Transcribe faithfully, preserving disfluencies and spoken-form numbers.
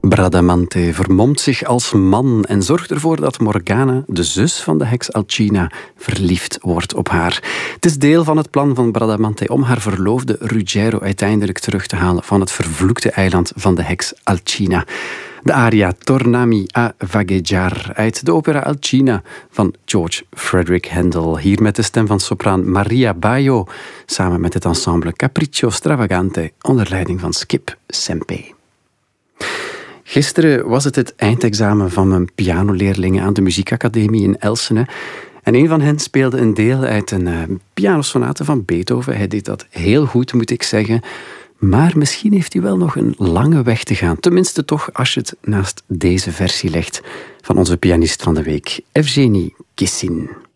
Bradamante vermomt zich als man en zorgt ervoor dat Morgana, de zus van de heks Alcina, verliefd wordt op haar. Het is deel van het plan van Bradamante om haar verloofde Ruggiero uiteindelijk terug te halen van het vervloekte eiland van de heks Alcina. De aria Tornami a vagheggiar uit de opera Alcina van George Frederick Handel. Hier met de stem van sopraan Maria Baio, samen met het ensemble Capriccio Stravagante onder leiding van Skip Sempe. Gisteren was het het eindexamen van mijn pianoleerlingen aan de muziekacademie in Elsene. En een van hen speelde een deel uit een uh, pianosonate van Beethoven. Hij deed dat heel goed, moet ik zeggen. Maar misschien heeft hij wel nog een lange weg te gaan. Tenminste toch als je het naast deze versie legt van onze pianist van de week, Evgeny Kissin.